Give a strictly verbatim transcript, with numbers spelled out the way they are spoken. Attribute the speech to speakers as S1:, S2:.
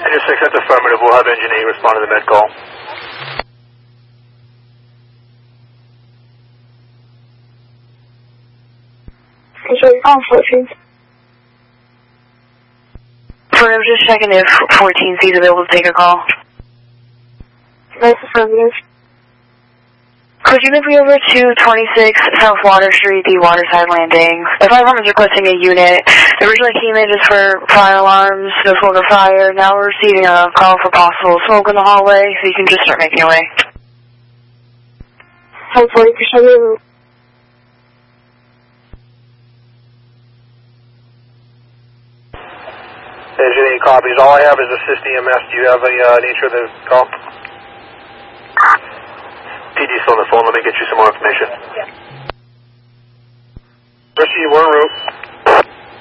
S1: Engine six, that's affirmative. We'll have Engine eight respond to the med call.
S2: Control, you're calling fourteen.
S3: Affirmative, just checking if fourteen C is available to take a call.
S2: That's affirmative.
S3: Could you move me over to twenty-six South Water Street, the Waterside Landing? The fire department's requesting a unit. They originally came in just for fire alarms, no smoke or fire. Now we're receiving a call for possible smoke in the hallway, so you can just start making your way.
S2: ten forty percent of
S1: Engine eight copies. All I have is assist E M S. Do you have a uh, nature of the call? P D's still on the phone. Let me get you some more information. Proceed, we're en route.